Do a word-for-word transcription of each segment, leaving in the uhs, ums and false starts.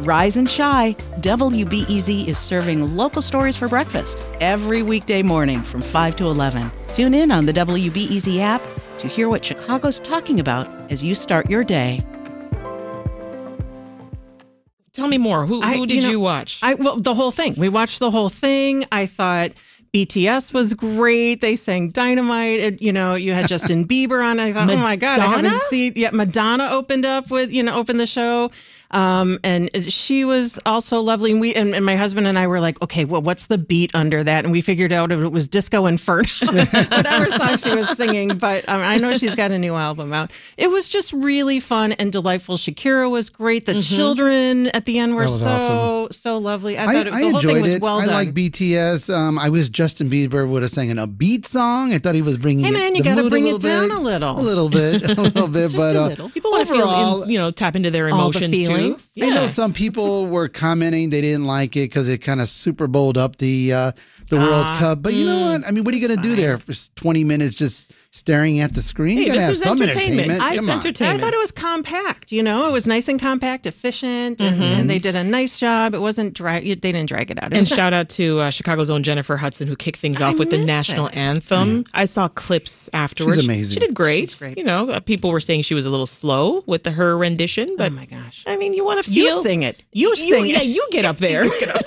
Rise and shine. W B E Z is serving local stories for breakfast every weekday morning from five to eleven. Tune in on the W B E Z app to hear what Chicago's talking about as you start your day. Tell me more. Who, who I, did you, know, you watch? I well, the whole thing. We watched the whole thing. I thought B T S was great. They sang Dynamite. It, you know, you had Justin Bieber on. I thought, Madonna? oh my God, I haven't seen yet. Madonna opened up with, you know, opened the show. Um, and she was also lovely. And we and, and my husband and I were like, okay, well, what's the beat under that? And we figured out it was Disco Inferno, whatever song she was singing. But um, I know she's got a new album out. It was just really fun and delightful. Shakira was great. The Mm-hmm. children at the end were so awesome. so lovely. I I, thought it, I the whole enjoyed thing was it. well I done. like B T S. Um, I wish Justin Bieber would have sang an upbeat song. I thought he was bringing. Hey man, it, you got to bring it bit, down a little, a little bit, a little bit, Just but a uh, little. People want to feel, overall, in, you know, tap into their all the emotions feelings. too. I know some people were commenting they didn't like it because it kind of Super Bowled up the uh, the World Ah, Cup. But you know what? I mean, what are you going to do there for twenty minutes just staring at the screen? Hey, You got to this have is some entertainment. entertainment. I- Come it's on. entertainment. I thought it was compact. You know, it was nice and compact, efficient, and, and they did a nice job. It wasn't drag. They didn't drag it out. It And was shout nice. out to uh, Chicago's own Jennifer Hudson, who kicked things I off with the missed national it. anthem. I saw clips afterwards. She's amazing. She did great. She's great. You know, uh, people were saying she was a little slow with the, her rendition, Oh but my gosh! I mean, you want to You feel sing it. You sing yeah, it. you get up there.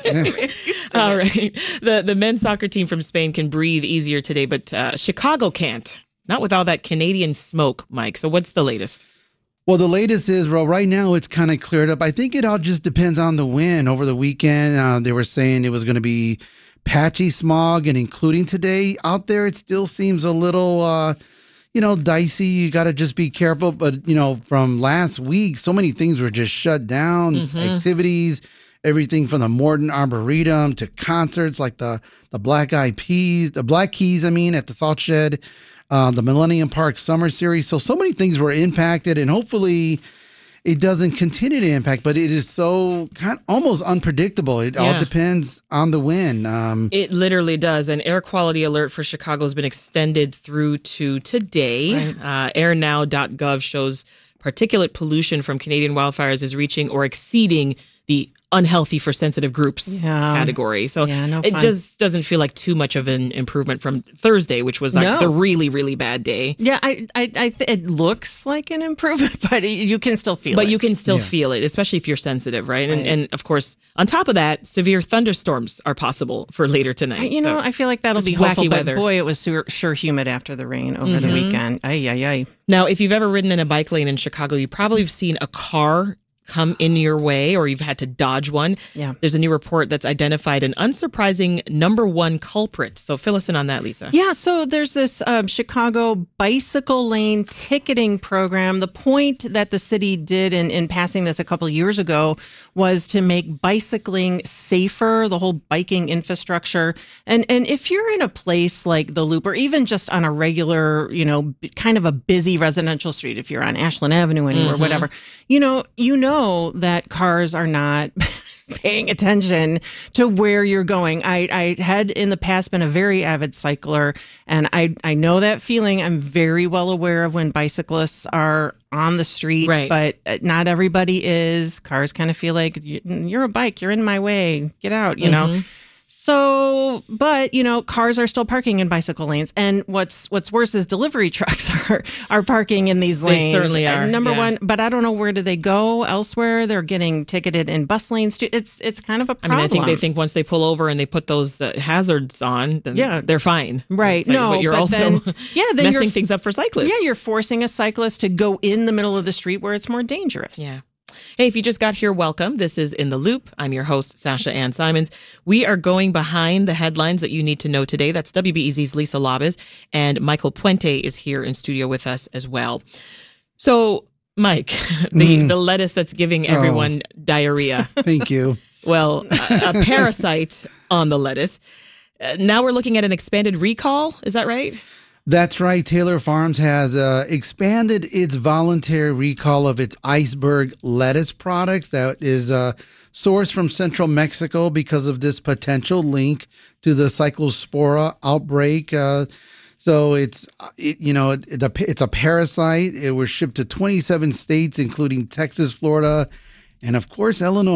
All right. The the men's soccer team from Spain can breathe easier today, but uh, Chicago can't. Not with all that Canadian smoke, Mike. So what's the latest? Well, the latest is, well, right now it's kind of cleared up. I think it all just depends on the wind. Over the weekend, uh, they were saying it was going to be patchy smog, and including today out there, it still seems a little, uh, you know, dicey. You got to just be careful. But, you know, from last week, so many things were just shut down, Mm-hmm. activities, everything from the Morton Arboretum to concerts like the, the Black Eyed Peas, the Black Keys, I mean, at the Salt Shed. Uh, the Millennium Park Summer Series. So, so many things were impacted, and hopefully it doesn't continue to impact, but it is so kind of almost unpredictable. It all Yeah. depends on the wind. Um, It literally does. An air quality alert for Chicago has been extended through to today. Uh, air now dot gov shows particulate pollution from Canadian wildfires is reaching or exceeding the unhealthy for sensitive groups Yeah. category. So Yeah, no it fun. just doesn't feel like too much of an improvement from Thursday, which was like No. the really, really bad day. Yeah, I, I, I th- it looks like an improvement, but it, you can still feel But it. you can still Yeah. feel it, especially if you're sensitive, right? And, Right. and of course, on top of that, severe thunderstorms are possible for later tonight. I, you know, So- I feel like that'll it's be wacky hopeful, weather. but boy, it was sure, sure humid after the rain over the weekend. Ay, ay, ay. Now, if you've ever ridden in a bike lane in Chicago, you probably have seen a car come in your way or you've had to dodge one. Yeah. There's a new report that's identified an unsurprising number one culprit. So fill us in on that, Lisa. Yeah, so there's this um, Chicago bicycle lane ticketing program. The point that the city did in, in passing this a couple of years ago was to make bicycling safer, the whole biking infrastructure. And and if you're in a place like the Loop or even just on a regular, you know, b- kind of a busy residential street, if you're on Ashland Avenue anywhere, whatever, you know, you know that cars are not paying attention to where you're going. I, I had in the past been a very avid cycler, and I, I know that feeling. I'm very well aware of when bicyclists are on the street, Right. but uh, not everybody is. Cars kind of feel like "You- you're a bike, you're in my way, get out, you know? So, but you know, cars are still parking in bicycle lanes, and what's what's worse is delivery trucks are are parking in these They lanes. certainly And are, Number yeah. one, but I don't know where do they go elsewhere. They're getting ticketed in bus lanes too. It's it's kind of a I problem. mean, I think they think once they pull over and they put those uh, hazards on, then Yeah. they're fine. Right. But, No, but you're but also then- yeah, then messing you're- things up for cyclists. yeah, you're forcing a cyclist to go in the middle of the street where it's more dangerous. Yeah. Hey, if you just got here, welcome. This is In the Loop. I'm your host, Sasha Ann Simons. We are going behind the headlines that you need to know today. That's W B E Z's Lisa Labas, and Michael Puente is here in studio with us as well. So, Mike, the, Mm. the lettuce that's giving everyone diarrhea. Thank you. Well, a, a parasite on the lettuce. Uh, now we're looking at an expanded recall. Is that right? That's right. Taylor Farms has uh, expanded its voluntary recall of its iceberg lettuce products that is uh, sourced from central Mexico because of this potential link to the Cyclospora outbreak. Uh, so it's, it, you know, it, it's, a, it's a parasite. It was shipped to twenty-seven states, including Texas, Florida, and of course, Illinois.